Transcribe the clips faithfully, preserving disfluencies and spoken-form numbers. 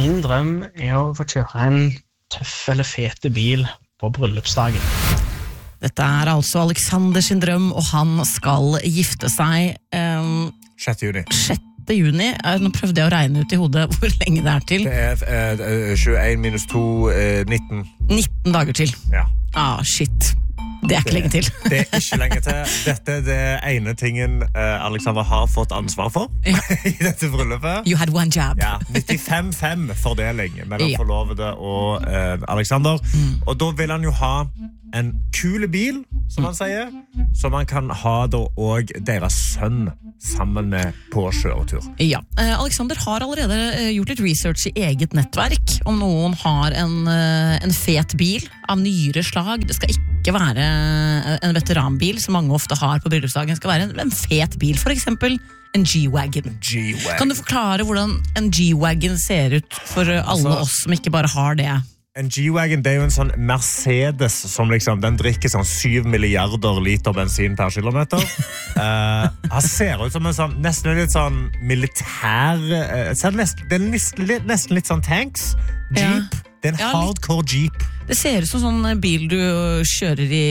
Min drøm er å få kjøre en tøff eller fete bil på bryllupsdagen. Dette er altså Alexander sin drøm, og han skal gifte seg um, sjette juni. sjette juni. Nå prøvde jeg å regne ut i hodet hvor lenge det er til. Det er eh, tjueen minus to, eh, nitten. nitten dager til. Ja. Ah, shit. Det er ikke det, lenge til. Det er ikke lenge til. Dette er det ene tingen eh, Alexander har fått ansvar for ja. i dette bryllupet. You had one job. Ja, nittifem fem fordeling mellom ja. forlovede og eh, Alexander. Mm. Og da vil han jo ha en kule bil, som han sier, som han kan ha da og deres sønn sammen med på kjøretur. Ja, eh, Alexander har allerede eh, gjort litt research i eget nettverk om noen har en, eh, en fet bil av nyere slag. Det skal ikke være en veteranbil som mange ofte har på bryllupsdagen. Det skal være en, en fet bil, for eksempel en G-Wagon. G-Wagon. Kan du forklare hvordan en G-Wagon ser ut for alle altså, oss som ikke bare har det? En G-Wagon, det er jo en sånn Mercedes som liksom, den drikker sånn syv milliarder liter bensin per kilometer. uh, han ser ut som en sånn, nesten litt sånn militær, uh, nesten, det er nesten, nesten litt sånn tanks. Jeep. Ja. Det er en ja, hardcore Jeep. Det ser ut som sånn bil du kjører i...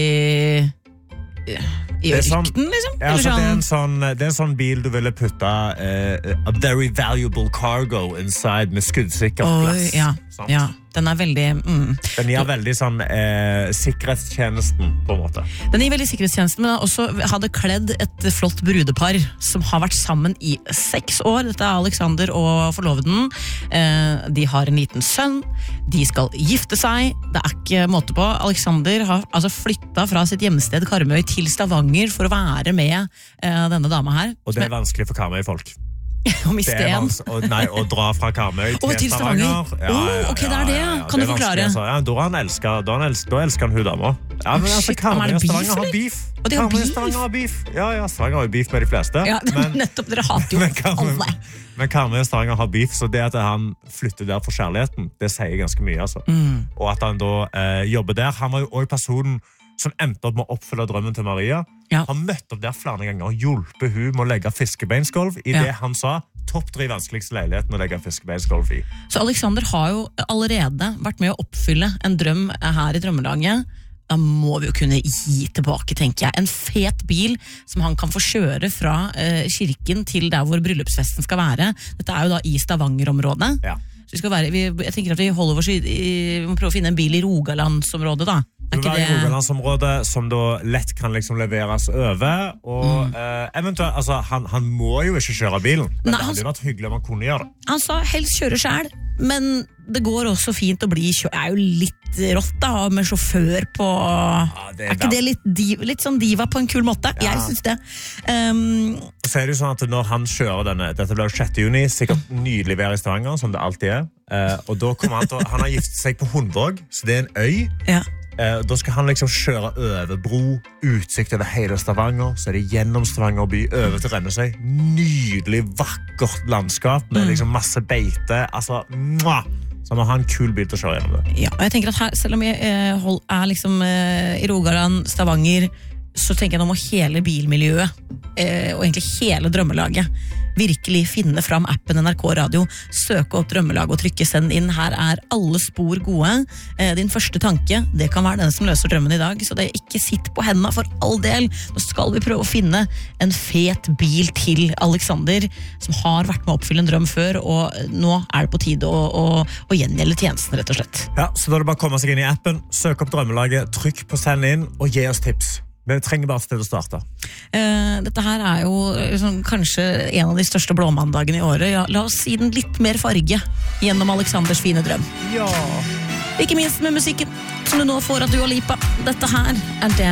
i ørkenen, sånn, liksom? Ja, altså, det, er en sånn, det er en sånn bil du ville putte uh, a very valuable cargo inside med skuddsikkert plass. Oh, ja, ja. Den er veldig... Mm. Den gir veldig sånn eh, sikkerhetstjenesten, på en måte. Den gir veldig sikkerhetstjenesten, men den også hadde kledd et flott brudepar som har vært sammen i seks år. Dette er Alexander og forloveden. Eh, de har en liten sønn. De skal gifte seg. Det er ikke måte på. Alexander har altså flyttet fra sitt hjemsted Karmøy til Stavanger for å være med eh, denne dama her. Og det er vanskelig for Karmøy-folk. Om i sten. Nei, å dra fra Karmøy til, til Stavanger. Ja, oh, ok, det er det. Ja, ja, kan det du forklare? Altså. Ja, da han elsker, da han elsker, da elsker han hun dama. Ja, men altså, Karmøy og Stavanger har beef. Og de har Karmøy beef? og Stavanger har beef. Ja, ja, Stavanger har jo beef med de fleste. Ja, men, nettopp, dere hater jo men Karmøy, alle. Men Karmøy og Stavanger har beef, så det at han flytter der for kjærligheten, det sier ganske mye, altså. Mm. Og at han da eh, jobber der. Han var jo også personen som endte opp med å oppfylle drømmen til Maria. Ja. Han møtte opp der flere ganger og hjulpet hun med å legge fiskebeinsgolv i det ja. han sa topp tre vanskeligste leiligheten å legge fiskebeinsgolv i. Så Alexander har jo allerede vært med å oppfylle en drøm her i drømmelaget. Da må vi jo kunne gi tilbake, tenker jeg. En fet bil som han kan få kjøre fra eh, kirken til der hvor bryllupsfesten skal være. Dette er jo da i Stavanger-området. Ja. Så vi skal være, vi, jeg tenker at vi holder oss i, i, vi må prøve å finne en bil i Rogalandsområdet da. Det var i Rogalandsområdet som da lett kan liksom leveres over, og mm. eh, eventuelt, altså, han, han må jo ikke kjøre bilen, men Nei, det hadde jo vært hyggelig om han kunne gjøre det. Han sa helst kjøre selv, men det går også fint å bli kjø- er jo litt rått da, med sjåfør på... Ja, det er, er ikke det litt, div, litt sånn diva på en kul måte? Ja. Jeg synes det. Um, så er det jo sånn at når han kjører denne, dette blir sjette juni, sikkert nydelig vær i Stavanger, som det alltid er, eh, og da kommer han til, han har giftet seg på Hundvåg, så det er en øy. Ja. Eh, da skal han liksom kjøre over bro, utsikt over hele Stavanger, så er det gjennom Stavanger by, over til Rennesøy. Nydelig, vakkert landskap med liksom masse beite. Altså, mwah! Så han har en kul bil til å kjøre gjennom det. Ja, og jeg tenker at her, selv om jeg eh, hold, er liksom eh, i Rogaland, Stavanger, så tenker jeg nå må hele bilmiljøet, eh, og egentlig hele drømmelaget, virkelig finne fram appen N R K Radio, søke opp drømmelag og trykke send inn. Her er alle spor gode. Eh, din første tanke, det kan være den som løser drømmen i dag, så det er ikke sitt på hendene for all del. Nå skal vi prøve å finne en fet bil til Alexander, som har vært med å oppfylle en drøm før, og nå er det på tide å, å, å gjengjelde tjenesten, rett og slett. Ja, så da er det bare å komme seg inn i appen, søke opp drømmelaget, trykk på send inn, og gi oss tips. Vi trenger bare et sted å starte. Uh, dette her er jo liksom, kanskje en av de største blåmandagene i året. Ja, la oss gi den litt mer farge gjennom Alexanders fine drøm. Ja. Ikke minst med musikken som du nå får av Dua Lipa. Dette her er det